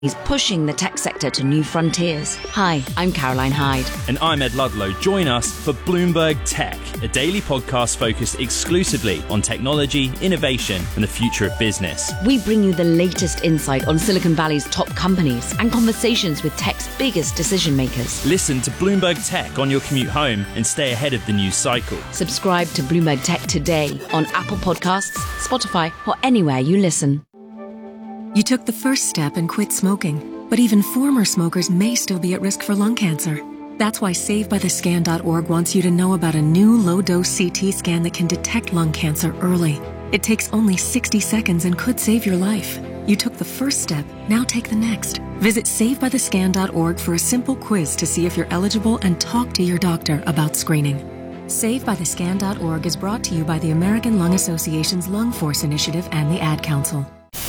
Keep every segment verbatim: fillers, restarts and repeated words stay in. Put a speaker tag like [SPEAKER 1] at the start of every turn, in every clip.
[SPEAKER 1] He's pushing the tech sector to new frontiers. Hi, I'm Caroline Hyde.
[SPEAKER 2] And I'm Ed Ludlow. Join us for Bloomberg Tech, a daily podcast focused exclusively on technology, innovation, and the future of business.
[SPEAKER 1] We bring you the latest insight on Silicon Valley's top companies and conversations with tech's biggest decision makers.
[SPEAKER 2] Listen to Bloomberg Tech on your commute home and stay ahead of the news cycle.
[SPEAKER 1] Subscribe to Bloomberg Tech today on Apple Podcasts, Spotify, or anywhere you listen.
[SPEAKER 3] You took the first step and quit smoking, but even former smokers may still be at risk for lung cancer. That's why Save By The Scan dot org wants you to know about a new low-dose C T scan that can detect lung cancer early. It takes only sixty seconds and could save your life. You took the first step, now take the next. Visit Save By The Scan dot org for a simple quiz to see if you're eligible and talk to your doctor about screening. Save By The Scan dot org is brought to you by the American Lung Association's Lung Force Initiative and the Ad Council.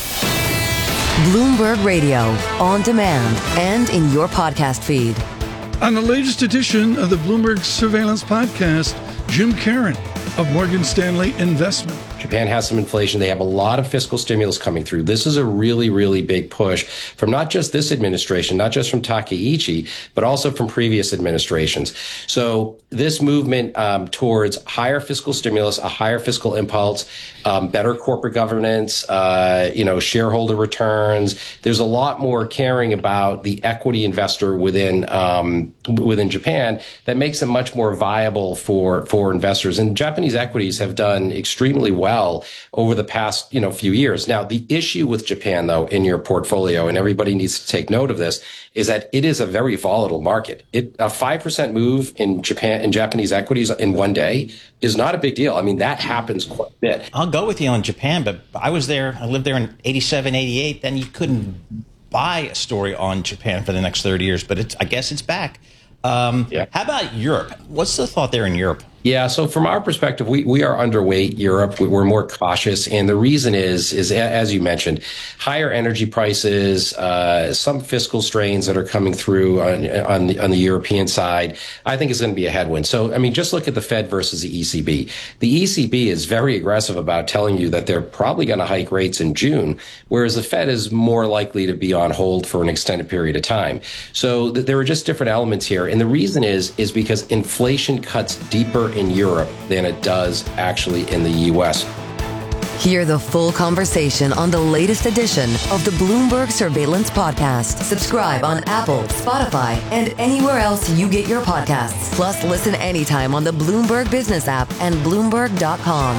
[SPEAKER 4] Bloomberg Radio, on demand and in your podcast feed.
[SPEAKER 5] On the latest edition of the Bloomberg Surveillance Podcast, Jim Caron of Morgan Stanley Investment.
[SPEAKER 6] Japan has some inflation. They have a lot of fiscal stimulus coming through. This is a really, really big push from not just this administration, not just from Takeichi, but also from previous administrations. So this movement um, towards higher fiscal stimulus, a higher fiscal impulse, um, better corporate governance, uh, you know, shareholder returns. There's a lot more caring about the equity investor within um, within Japan that makes it much more viable for for investors. And Japanese equities have done extremely well over the past, you know, few years. Now, the issue with Japan, though, in your portfolio, and everybody needs to take note of this, is that it is a very volatile market. It, a five percent move in Japan, in Japanese equities in one day is not a big deal. I mean, that happens quite a bit.
[SPEAKER 7] I'll go with you on Japan, but I was there, I lived there in eighty-seven, eighty-eight, then you couldn't buy a story on Japan for the next thirty years, but it's, I guess it's back. Um, yeah. How about Europe? What's the thought there in Europe?
[SPEAKER 6] Yeah, so from our perspective, we, we are underweight Europe. We're more cautious. And the reason is, is as you mentioned, higher energy prices, uh, some fiscal strains that are coming through on, on, the, on the European side, I think is going to be a headwind. So, I mean, just look at the Fed versus the E C B. The E C B is very aggressive about telling you that they're probably going to hike rates in June, whereas the Fed is more likely to be on hold for an extended period of time. So th- there are just different elements here. And the reason is, is because inflation cuts deeper in Europe than it does actually in the U S.
[SPEAKER 4] Hear the full conversation on the latest edition of the Bloomberg Surveillance Podcast. Subscribe on Apple, Spotify, and anywhere else you get your podcasts. Plus, listen anytime on the Bloomberg Business app and Bloomberg dot com.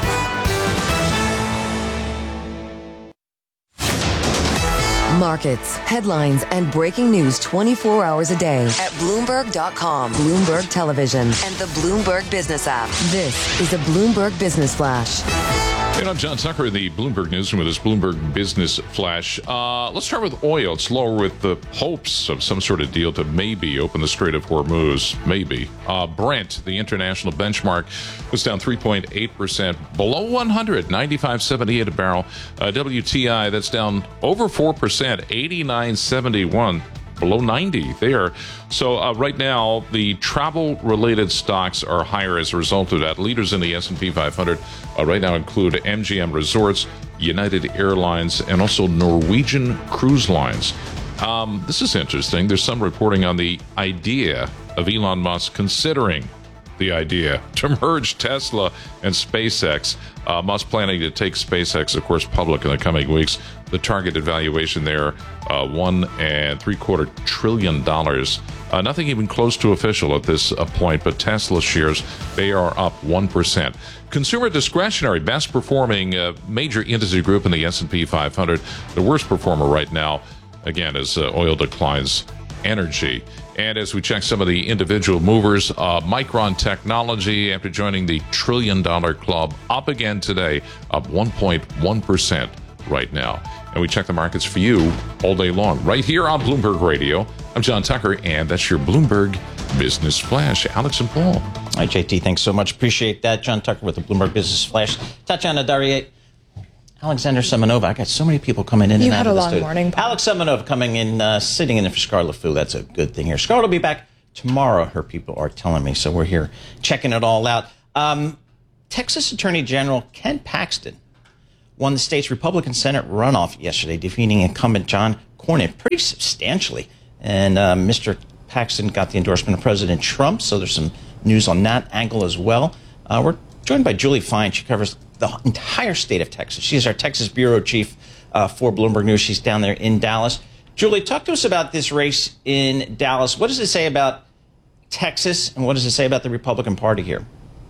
[SPEAKER 4] Markets, headlines, and breaking news twenty-four hours a day at Bloomberg dot com, Bloomberg Television, and the Bloomberg Business app. This is a Bloomberg Business Flash.
[SPEAKER 8] And I'm John Tucker in the Bloomberg Newsroom with this Bloomberg Business Flash. Uh, let's start with oil. It's lower with the hopes of some sort of deal to maybe open the Strait of Hormuz. Maybe. Uh, Brent, the international benchmark, was down three point eight percent, below one hundred, ninety-five seventy-eight a barrel. Uh, W T I, that's down over four percent, eighty-nine seventy-one. Below ninety there. So uh, right now, the travel-related stocks are higher as a result of that. Leaders in the S and P five hundred uh, right now include M G M Resorts, United Airlines, and also Norwegian Cruise Lines. Um, this is interesting. There's some reporting on the idea of Elon Musk considering the idea to merge Tesla and SpaceX. Uh, Musk planning to take SpaceX, of course, public in the coming weeks. The targeted valuation there, uh, one and three quarter trillion dollars. Uh, nothing even close to official at this uh, point, but Tesla shares, they are up one percent. Consumer discretionary, best performing uh, major industry group in the S and P five hundred. The worst performer right now, again, is uh, oil declines, energy. And as we check some of the individual movers, uh, Micron Technology, after joining the trillion dollar club, up again today, up one point one percent right now. And we check the markets for you all day long, right here on Bloomberg Radio. I'm John Tucker, and that's your Bloomberg Business Flash. Alex and Paul.
[SPEAKER 7] Hi, J T. Thanks so much. Appreciate that. John Tucker with the Bloomberg Business Flash. Tatiana Dariet, Alexander Semenova. I got so many people coming in
[SPEAKER 9] you
[SPEAKER 7] and out of the studio.
[SPEAKER 9] You had a long morning, Paul.
[SPEAKER 7] Alex Semenova coming in, uh, sitting in for Scarlet Fu. That's a good thing here. Scarlet will be back tomorrow, her people are telling me. So we're here checking it all out. Um, Texas Attorney General Ken Paxton won the state's Republican Senate runoff yesterday, defeating incumbent John Cornyn pretty substantially. And uh, Mister Paxton got the endorsement of President Trump, so there's some news on that angle as well. Uh, we're joined by Julie Fine. She covers the entire state of Texas. She's our Texas bureau chief uh, for Bloomberg News. She's down there in Dallas. Julie, talk to us about this race in Dallas. What does it say about Texas, and what does it say about the Republican Party here?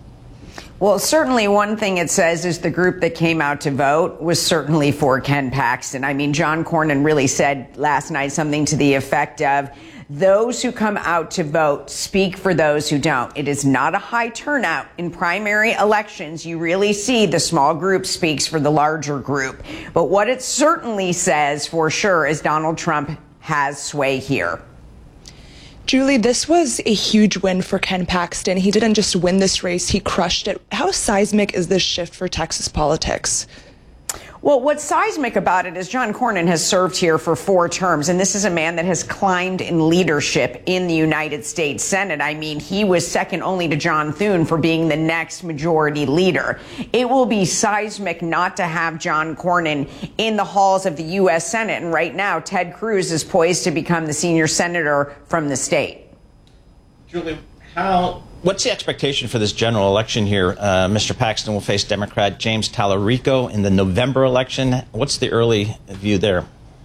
[SPEAKER 9] Well, certainly one thing it says is the group that came out to vote was certainly for Ken Paxton. I mean, John Cornyn really said last night something to the effect of, those who come out to vote speak for those who don't. It is not a high turnout in primary elections. You really see the small group speaks for the larger group. But what it certainly says for sure is Donald Trump has sway here.
[SPEAKER 10] Julie, this was a huge win for Ken Paxton. He didn't just win this race, he crushed it. How seismic is this shift for Texas politics?
[SPEAKER 9] Well, what's seismic about it is John Cornyn has served here for four terms, and this is a man that has climbed in leadership in the United States Senate. I mean, he was second only to John Thune for being the next majority leader. It will be seismic not to have John Cornyn in the halls of the U S Senate, and right now, Ted Cruz is poised to become the senior senator from the state.
[SPEAKER 7] Julie, how... What's the expectation for this general election here? Uh, Mister Paxton will face Democrat James Talarico in the November election. What's the early view there?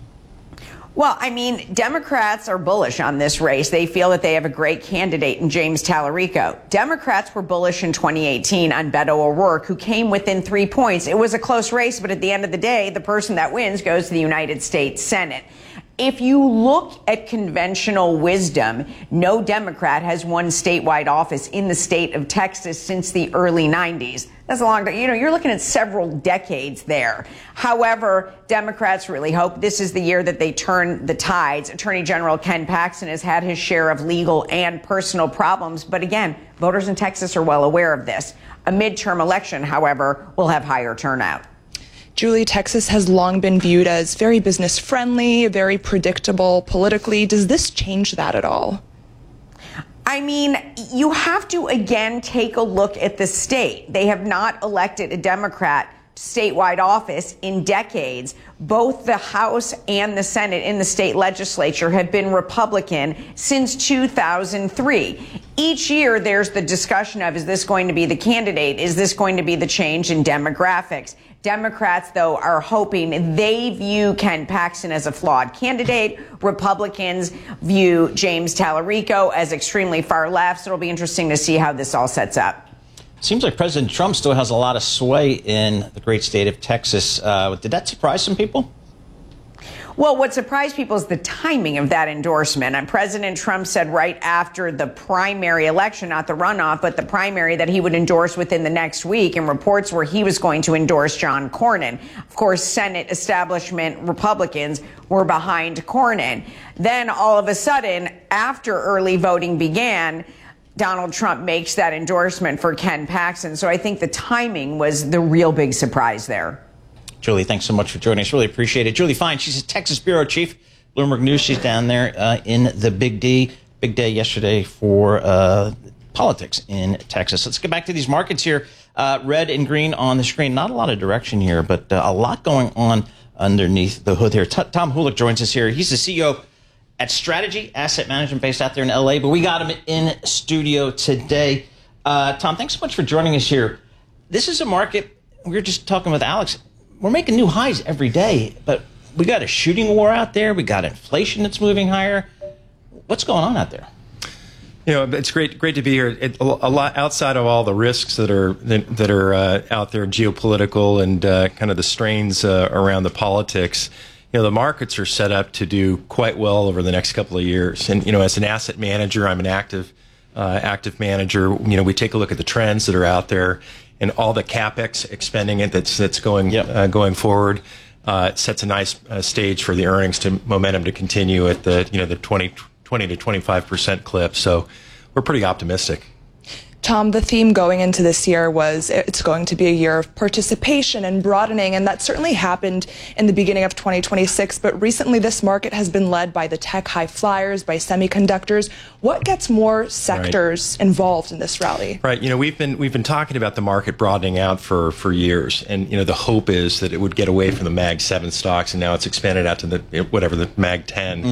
[SPEAKER 9] Well, I mean, Democrats are bullish on this race. They feel that they have a great candidate in James Talarico. Democrats were bullish in twenty eighteen on Beto O'Rourke, who came within three points. It was a close race, but at the end of the day, the person that wins goes to the United States Senate. If you look at conventional wisdom, no Democrat has won statewide office in the state of Texas since the early nineties. That's a long time. You know, you're looking at several decades there. However, Democrats really hope this is the year that they turn the tides. Attorney General Ken Paxton has had his share of legal and personal problems. But again, voters in Texas are well aware of this. A midterm election, however, will have higher turnout.
[SPEAKER 10] Julie, Texas has long been viewed as very business friendly, very predictable politically. Does this change that at all?
[SPEAKER 9] I mean, you have to, again, take a look at the state. They have not elected a Democrat to statewide office in decades. Both the House and the Senate in the state legislature have been Republican since two thousand three. Each year, there's the discussion of, is this going to be the candidate? Is this going to be the change in demographics? Democrats, though, are hoping. They view Ken Paxton as a flawed candidate. Republicans view James Talarico as extremely far left. So it'll be interesting to see how this all sets up.
[SPEAKER 7] Seems like President Trump still has a lot of sway in the great state of Texas. Uh, did that surprise some people?
[SPEAKER 9] Well, what surprised people is the timing of that endorsement. And President Trump said right after the primary election, not the runoff, but the primary, that he would endorse within the next week. And reports were he was going to endorse John Cornyn. Of course, Senate establishment Republicans were behind Cornyn. Then all of a sudden, after early voting began, Donald Trump makes that endorsement for Ken Paxton. So I think the timing was the real big surprise there.
[SPEAKER 7] Julie, thanks so much for joining us. Really appreciate it. Julie Fine, she's a Texas bureau chief, Bloomberg News. She's down there uh, in the Big D. Big day yesterday for uh, politics in Texas. Let's get back to these markets here. Uh, red and green on the screen. Not a lot of direction here, but uh, a lot going on underneath the hood here. T- Tom Hulick joins us here. He's the C E O at Strategy Asset Management based out there in L A, but we got him in studio today. Uh, Tom, thanks so much for joining us here. This is a market, we were just talking with Alex, we're making new highs every day, but we got a shooting war out there. We got inflation that's moving higher. What's going on out there?
[SPEAKER 11] You know, it's great, great to be here. It, a lot outside of all the risks that are that, that are uh, out there, geopolitical and uh, kind of the strains uh, around the politics. You know, the markets are set up to do quite well over the next couple of years. And you know, as an asset manager, I'm an active uh, active manager. You know, we take a look at the trends that are out there. And all the capex expending it that's that's going yep. uh, going forward uh, sets a nice uh, stage for the earnings to momentum to continue at the you know the twenty to twenty-five percent clip. So we're pretty optimistic.
[SPEAKER 10] Tom, the theme going into this year was it's going to be a year of participation and broadening, and that certainly happened in the beginning of twenty twenty-six. But recently, this market has been led by the tech high flyers, by semiconductors. What gets more sectors right. involved in this rally?
[SPEAKER 11] Right. You know, we've been we've been talking about the market broadening out for for years, and you know, the hope is that it would get away from the Mag seven stocks, and now it's expanded out to the whatever the Mag ten.